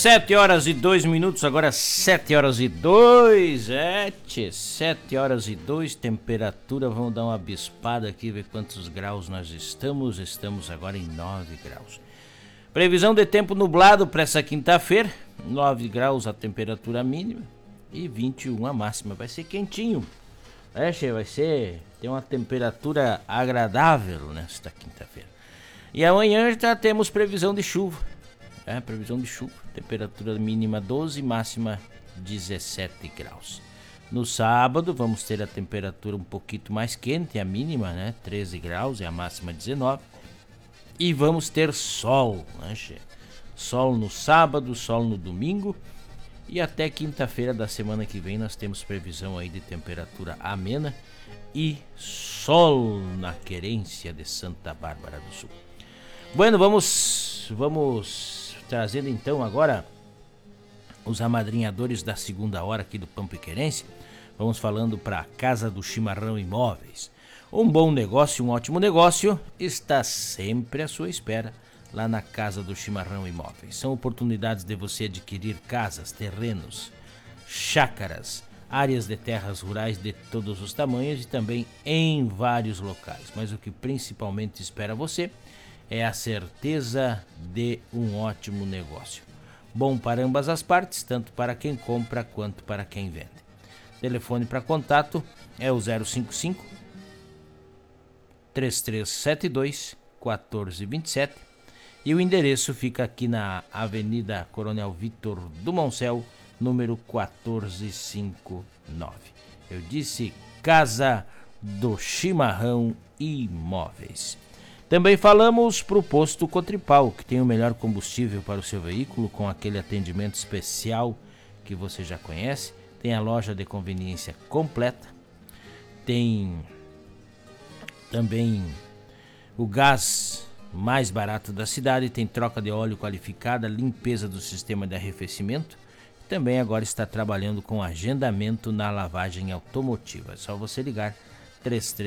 7h02, agora 7h02, 7h02, temperatura, vamos dar uma bispada aqui, ver quantos graus nós estamos agora em 9 graus. Previsão de tempo nublado para essa quinta-feira, 9 graus a temperatura mínima e 21 a máxima, vai ser quentinho, vai ser, tem uma temperatura agradável nesta quinta-feira. E amanhã já temos previsão de chuva. Previsão de chuva, temperatura mínima 12, máxima 17 graus. No sábado vamos ter a temperatura um pouquinho mais quente, a mínima, 13 graus e a máxima 19. E vamos ter sol, sol no sábado, sol no domingo. E até quinta-feira da semana que vem nós temos previsão aí de temperatura amena e sol na querência de Santa Bárbara do Sul. Bueno, vamos trazendo então agora os amadrinhadores da segunda hora aqui do Pampa e Querência. Vamos falando para a Casa do Chimarrão Imóveis. Um bom negócio, um ótimo negócio está sempre à sua espera lá na Casa do Chimarrão Imóveis. São oportunidades de você adquirir casas, terrenos, chácaras, áreas de terras rurais de todos os tamanhos e também em vários locais. Mas o que principalmente espera você é a certeza de um ótimo negócio. Bom para ambas as partes, tanto para quem compra quanto para quem vende. Telefone para contato é o 055 3372 1427 e o endereço fica aqui na Avenida Coronel Vitor Dumoncel, número 1459. Eu disse Casa do Chimarrão Imóveis. Também falamos para o Posto Cotripal, que tem o melhor combustível para o seu veículo, com aquele atendimento especial que você já conhece. Tem a loja de conveniência completa, tem também o gás mais barato da cidade, tem troca de óleo qualificada, limpeza do sistema de arrefecimento. Também agora está trabalhando com agendamento na lavagem automotiva. É só você ligar 33